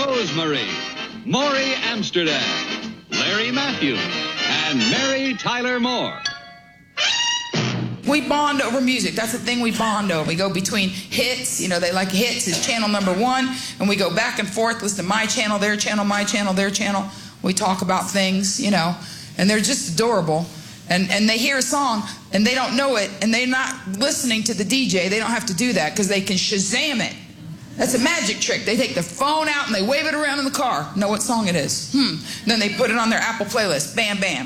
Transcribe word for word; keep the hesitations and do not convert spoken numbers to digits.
Rosemary, Maury Amsterdam, Larry Matthews, and Mary Tyler Moore. We bond over music. That's the thing we bond over. We go between hits. You know, they like hits is channel number one, and we go back and forth, listen to my channel, their channel, my channel, their channel. We talk about things, you know, and they're just adorable. And, and they hear a song, and they don't know it, and they're not listening to the D J. They don't have to do that because they can Shazam it. That's a magic trick. They take the phone out, and they wave it around in the car, know what song it is. Hmm. And then they put it on their Apple playlist. Bam, bam.